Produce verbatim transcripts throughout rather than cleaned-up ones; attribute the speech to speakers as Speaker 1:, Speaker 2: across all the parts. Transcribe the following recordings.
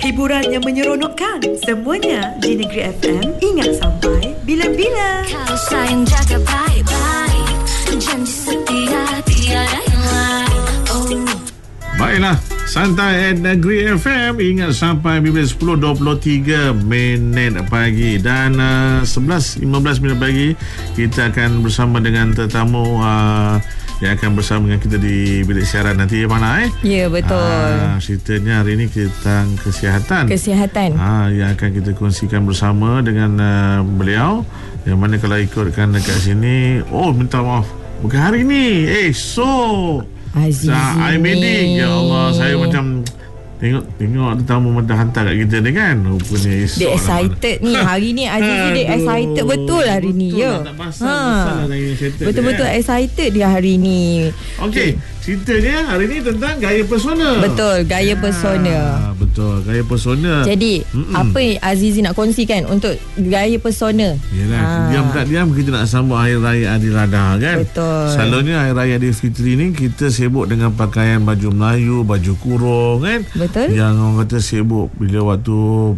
Speaker 1: hiburan yang menyeronokkan, semuanya di Negeri F M. Ingat sampai bila-bila.
Speaker 2: Kau sayang jaga baik-baik, janji setia tiada yang lain. Oh.
Speaker 3: Baiklah, santai at Negeri F M. Ingat sampai bila sepuluh dua puluh tiga minit pagi. Dan uh, sebelas lima belas minit pagi, kita akan bersama dengan tetamu uh, yang akan bersama dengan kita di bilik siaran nanti, mana eh?
Speaker 4: Ya, betul.
Speaker 3: Uh, ceritanya hari ini tentang kesihatan.
Speaker 4: Kesihatan.
Speaker 3: Uh, yang akan kita kongsikan bersama dengan uh, beliau. Yang mana kalau ikutkan dekat sini, oh minta maaf, bukan hari ni, eh so
Speaker 4: Azizi
Speaker 3: Nah, I meeting. Ya Allah, saya macam Tengok Tengok tetamu mata hantar kat kita ni kan. Rupanya esok
Speaker 4: dia excited lah, ni. Hari ni Azizi dia excited betul hari ni.
Speaker 3: Betul
Speaker 4: Ya
Speaker 3: lah, tak pasal ha.
Speaker 4: Betul-betul
Speaker 3: dia,
Speaker 4: excited dia hari ni.
Speaker 3: Okey, ceritanya hari ni tentang gaya persona.
Speaker 4: Betul, gaya persona.
Speaker 3: ha, Betul, gaya persona.
Speaker 4: Jadi Mm-mm. apa yang Azizi nak kongsikan untuk gaya persona?
Speaker 3: Yelah,
Speaker 4: ha.
Speaker 3: diam tak diam kita nak sambut Hari Raya Aidiladha kan.
Speaker 4: Betul.
Speaker 3: Selalunya Hari Raya Aidilfitri ni kita sibuk dengan pakaian baju Melayu, baju kurung kan.
Speaker 4: Betul.
Speaker 3: Yang orang kata sibuk bila waktu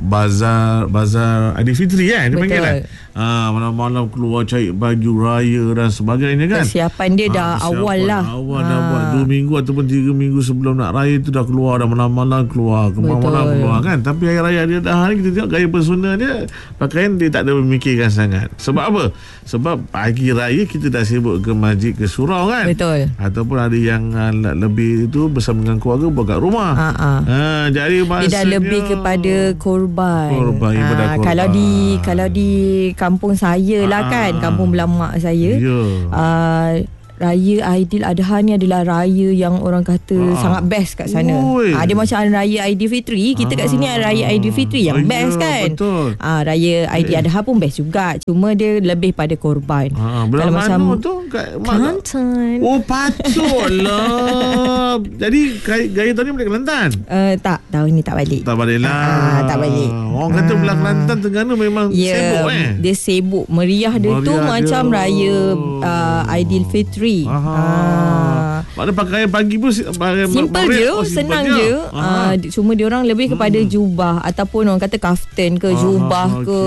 Speaker 3: bazar bazar Aidilfitri kan dia
Speaker 4: Betul.
Speaker 3: panggil kan. Ha, malam-malam keluar cari baju raya dan sebagainya kan.
Speaker 4: Persiapan dia ha, dah persiapan awal lah.
Speaker 3: Awal
Speaker 4: ha.
Speaker 3: dah buat dua minggu ataupun tiga minggu sebelum nak raya tu dah keluar, dah malam-malam keluar, kemana-mana keluar kan. Tapi Hari Raya Aidiladha ni kita tengok gaya persona dia, pakaian dia tak ada memikirkan sangat. Sebab apa? Sebab pagi raya kita dah sibuk ke masjid, ke surau kan.
Speaker 4: Betul.
Speaker 3: Ataupun ada yang uh, lebih itu bersama dengan keluarga buat kat rumah.
Speaker 4: Ha, ha.
Speaker 3: Ha, jadi
Speaker 4: dia dah lebih kepada korban.
Speaker 3: Korban, ibadah
Speaker 4: ha,
Speaker 3: korban.
Speaker 4: Kalau di kalau di kampung saya lah
Speaker 3: ha,
Speaker 4: kan, kampung belah mak saya.
Speaker 3: Ya.
Speaker 4: Uh, Raya Aidiladha ni adalah raya yang orang kata
Speaker 3: ah.
Speaker 4: sangat best kat sana. Ah, dia macam Raya Aidilfitri. Kita ah. kat sini ada Raya Aidilfitri yang oh, best ya, kan.
Speaker 3: Betul.
Speaker 4: Ah, Raya Aidiladha pun best juga. Cuma dia lebih pada korban.
Speaker 3: Ah, belah
Speaker 4: Kalau
Speaker 3: mana
Speaker 4: macam
Speaker 3: tu? Kat
Speaker 4: Kelantan.
Speaker 3: Oh, patutlah. Jadi gaya tahun ni balik Kelantan?
Speaker 4: Uh, tak, tahun ni tak balik.
Speaker 3: Tak balik lah.
Speaker 4: Ah, tak balik.
Speaker 3: Orang kata
Speaker 4: ah.
Speaker 3: belah Kelantan Terengganu memang
Speaker 4: yeah,
Speaker 3: sibuk eh.
Speaker 4: Dia sibuk. Meriah dia
Speaker 3: Meriah
Speaker 4: tu
Speaker 3: dia.
Speaker 4: macam Raya uh, Aidilfitri. Ah.
Speaker 3: Maknanya pakaian pagi pun
Speaker 4: simple je, oh, senang je. je. Uh, cuma dia orang lebih kepada hmm. jubah ataupun orang kata kaftan ke, Aha, jubah okay, ke,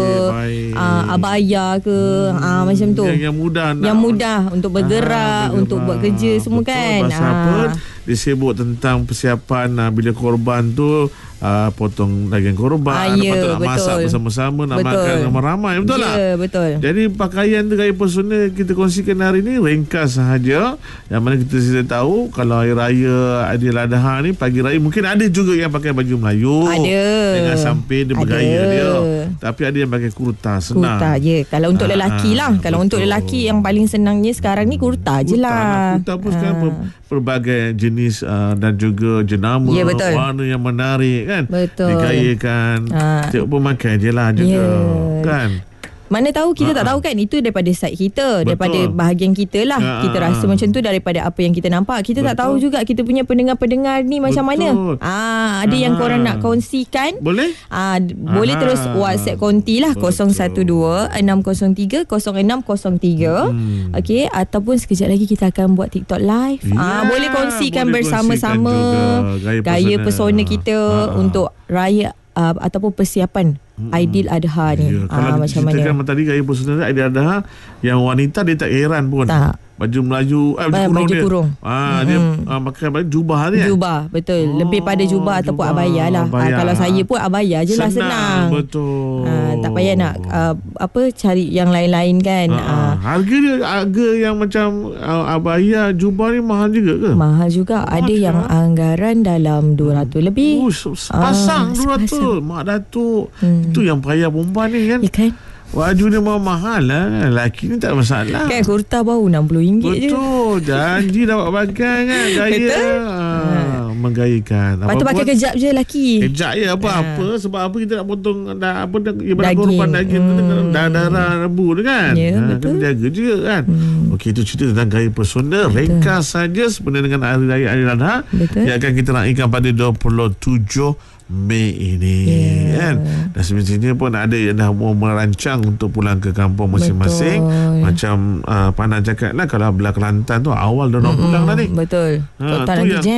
Speaker 4: uh, abaya ke, hmm. uh, macam tu.
Speaker 3: Yang, yang mudah nak,
Speaker 4: yang mudah untuk bergerak, Aha, untuk buat kerja semua. Betul, kan.
Speaker 3: Pasal uh. apa? Dia sibuk tentang persiapan uh, bila korban tu uh, potong daging korban,
Speaker 4: ah, ya,
Speaker 3: patut nak
Speaker 4: betul.
Speaker 3: masak bersama-sama, nak
Speaker 4: betul.
Speaker 3: makan ramai-ramai, betul
Speaker 4: ya,
Speaker 3: tak?
Speaker 4: Ya, betul.
Speaker 3: Jadi pakaian tu gaya persona kita kongsikan hari ni ringkas sahaja. Yang mana kita sudah tahu kalau Hari Raya Aidiladha ni pagi raya mungkin ada juga yang pakai baju Melayu.
Speaker 4: Ada.
Speaker 3: Dengan samping dia bergaya dia. Tapi ada yang pakai kurta, senang.
Speaker 4: Kurta je. Kalau untuk ah, lelaki lah. Kalau betul. Untuk lelaki yang paling senangnya sekarang ni kurta, kurta je lah.
Speaker 3: Kurta pun ah. sekarang pelbagai jenis uh, dan juga jenama,
Speaker 4: ya,
Speaker 3: warna yang menarik kan.
Speaker 4: Betul.
Speaker 3: Digayakan. Ah. Tengok pun makan je lah juga. Ya. Kan.
Speaker 4: Mana tahu kita Ha-ha. tak tahu kan. Itu daripada side kita. Betul. Daripada bahagian kita lah. Ha-ha. Kita rasa macam tu daripada apa yang kita nampak. Kita Betul. tak tahu juga kita punya pendengar-pendengar ni macam Betul. mana. Ah, ada Ha-ha. yang korang nak kongsikan.
Speaker 3: Boleh?
Speaker 4: Ah, boleh terus WhatsApp konti lah. Betul. kosong satu dua enam kosong tiga kosong enam kosong tiga. hmm. Okey. Ataupun sekejap lagi kita akan buat TikTok live. Ya, ah, boleh kongsikan boleh bersama-sama kongsikan gaya, gaya persona kita Ha-ha. untuk raya uh, ataupun persiapan Hmm. Aidiladha ni.
Speaker 3: Ya, kalau
Speaker 4: ah, macam mana?
Speaker 3: Kalau tadi gaya persona Aidiladha yang wanita dia tak heran pun. Tak. Baju Melayu, eh, baju,
Speaker 4: baju
Speaker 3: kurung,
Speaker 4: kurung.
Speaker 3: Dia, ah, dia ah, pakai baju jubah dia.
Speaker 4: Jubah, betul. Oh, lebih pada jubah ataupun jubah, abaya lah. Ah, kalau saya pun abaya je lah, senang. senang.
Speaker 3: Betul.
Speaker 4: Ah, tak payah nak uh, apa cari yang lain-lain kan.
Speaker 3: Ah,
Speaker 4: ah.
Speaker 3: Harga dia, harga yang macam uh, abaya, jubah ni mahal juga ke?
Speaker 4: Mahal juga. Mahal Ada juga. Yang anggaran dalam dua ratus lebih.
Speaker 3: Oh, sepasang ah, dua ratus. Mak Datuk. Hmm. Itu yang payah perempuan ni kan.
Speaker 4: Ya kan?
Speaker 3: Baju dia memang mahal lah. Lelaki ni tak masalah.
Speaker 4: Kan kurta baru enam puluh ringgit je.
Speaker 3: Betul. Janji dapat pakai kan. Gaya.
Speaker 4: Betul.
Speaker 3: Ah, menggayakan.
Speaker 4: Lepas tu pakai kejap je lelaki.
Speaker 3: Kejap je apa-apa. Ha. Sebab apa kita nak potong da, apa, ibarat korban daging. Hmm. Darah-darah rebu tu kan.
Speaker 4: Ya,
Speaker 3: ha,
Speaker 4: betul.
Speaker 3: Kena jaga juga kan. Hmm. Okey, itu cerita tentang gaya persona. Betul. Ringkas saja sebenarnya dengan Hari Raya Aidiladha. Yang akan kita raikan pada dua puluh tujuh Mei ini. Yeah. Kan. Dan sebenarnya pun ada yang dah mau merancang untuk pulang ke kampung masing-masing. Betul. Macam uh, Panah cakap lah, kalau belah Kelantan tu awal dah nak pulang dah ni.
Speaker 4: Betul.
Speaker 3: Ha,
Speaker 4: tak nak jam.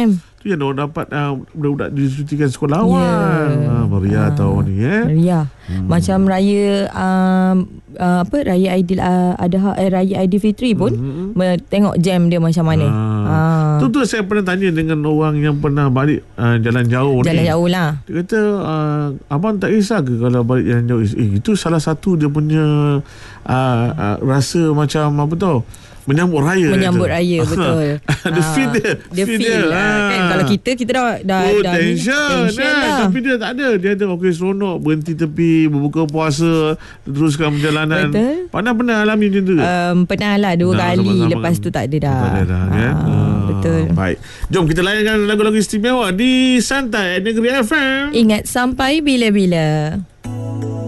Speaker 3: tu yang orang dapat uh, budak-budak dicutikan sekolah awal.
Speaker 4: Yeah.
Speaker 3: Ha, meriah uh, tahun ni eh.
Speaker 4: Meriah. Hmm. Macam raya um, uh, apa raya Aidil uh, Adha eh, raya Aidilfitri pun hmm. tengok jam dia macam mana.
Speaker 3: Ha.
Speaker 4: Ha.
Speaker 3: Tu tu saya pernah tanya dengan orang yang pernah balik uh, jalan jauh
Speaker 4: jalan
Speaker 3: ni.
Speaker 4: Jalan jauh lah.
Speaker 3: Dia kata uh, abang tak kisah ke kalau balik jalan jauh? Eh, itu salah satu dia punya uh, uh, rasa macam apa tau, menyambut raya.
Speaker 4: Menyambut raya, betul.
Speaker 3: Dia
Speaker 4: ha.
Speaker 3: feel dia.
Speaker 4: Dia feel, feel lah.
Speaker 3: Ha.
Speaker 4: Kan, kalau kita, kita dah dah,
Speaker 3: oh,
Speaker 4: dah
Speaker 3: tension,
Speaker 4: tension
Speaker 3: nah.
Speaker 4: lah.
Speaker 3: Tapi dia tak ada. Dia ada okey seronok, berhenti tepi, berbuka puasa, teruskan perjalanan.
Speaker 4: Betul.
Speaker 3: Pernah-pernah alami macam tu ke?
Speaker 4: Um, pernah lah dua nah, kali. Sama-sama. Lepas tu tak ada dah.
Speaker 3: Tak ada dah, kan?
Speaker 4: ha,
Speaker 3: Ah,
Speaker 4: betul.
Speaker 3: Baik. Jom kita layankan lagu-lagu istimewa di Santai Negeri F M.
Speaker 4: Ingat sampai bila-bila.